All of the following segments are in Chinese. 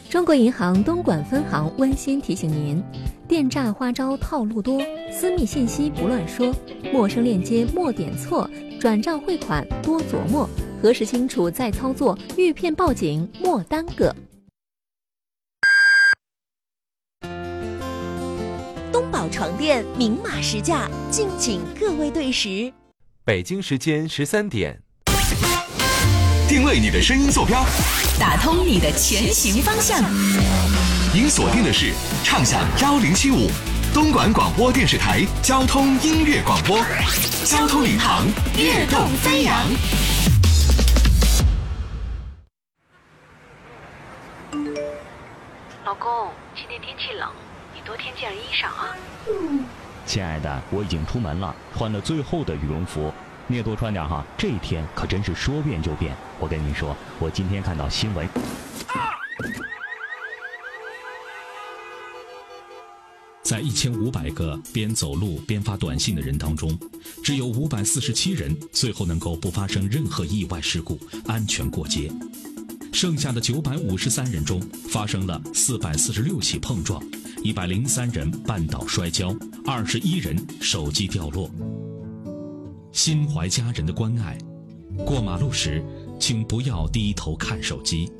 中国银行东莞分行温馨提醒您：电诈花招套路多，私密信息不乱说，陌生链接莫点错，转账汇款多琢磨，核实清楚再操作，遇骗报警莫耽搁。 东宝床垫明码实价，敬请各位对时。 北京时间13点，定位你的声音坐标， 打通你的前行方向。 您锁定的是畅享1075东莞广播电视台交通音乐广播，交通领航，跃动飞扬。 老公，今天天气冷，你多添件衣裳啊。 亲爱的，我已经出门了，穿了最厚的羽绒服，你也多穿点哈。这一天可真是说变就变。我跟你说，我今天看到新闻， 在1500个边走路边发短信的人当中，只有547人最后能够不发生任何意外事故，安全过街。剩下的953人中，发生了446起碰撞，103人绊倒摔跤，21人手机掉落。心怀家人的关爱，过马路时请不要低头看手机。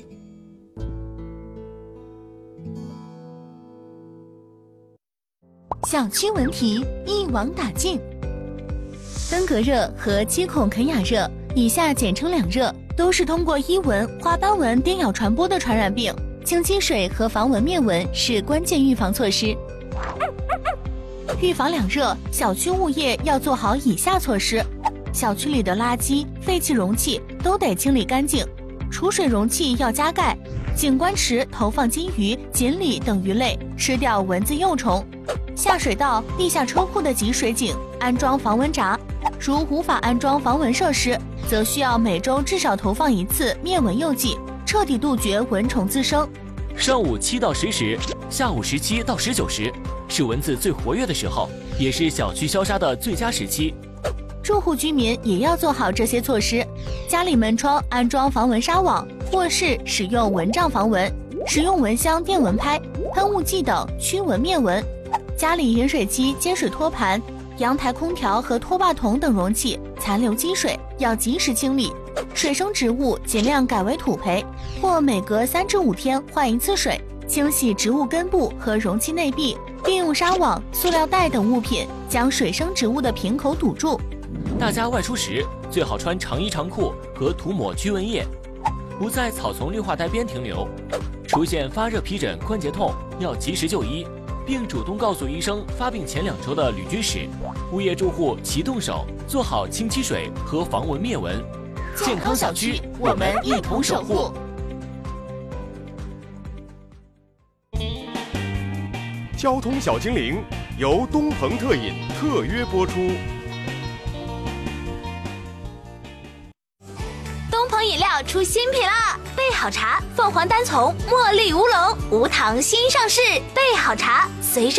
小区文题一网打尽。登革热和接孔肯雅热，以下简称两热，都是通过伊蚊、花斑蚊叮咬传播的传染病。清积水和防蚊灭蚊是关键预防措施。预防两热，小区物业要做好以下措施：小区里的垃圾、废弃容器都得清理干净，储水容器要加盖，景观池投放金鱼、锦鲤等鱼类，吃掉蚊子幼虫。下水道、地下车库的集水井安装防蚊闸，如无法安装防蚊设施，则需要每周至少投放1次灭蚊诱剂，彻底杜绝蚊虫滋生。 上午7到10时，下午17到19时，是蚊子最活跃的时候，也是小区消杀的最佳时期。 住户居民也要做好这些措施，家里门窗安装防蚊纱网，卧室使用蚊帐防蚊，使用蚊香、电蚊拍、喷雾剂等驱蚊灭蚊。家里饮水机、接水托盘、阳台空调和拖把桶等容器残留积水要及时清理，水生植物尽量改为土培，或每隔3至5天换1次水，清洗植物根部和容器内壁，并用纱网、塑料袋等物品将水生植物的瓶口堵住。 大家外出时最好穿长衣长裤和涂抹驱蚊液，不在草丛绿化带边停留。出现发热、皮疹、关节痛要及时就医，并主动告诉医生发病前2周的旅居史。物业住户齐动手，做好清积水和防蚊灭蚊。健康小区，我们一同守护。 交通小精灵由东鹏特饮特约播出。 东鹏饮料出新品啦！备好茶，凤凰单丛、茉莉乌龙、无糖新上市。备好茶，随身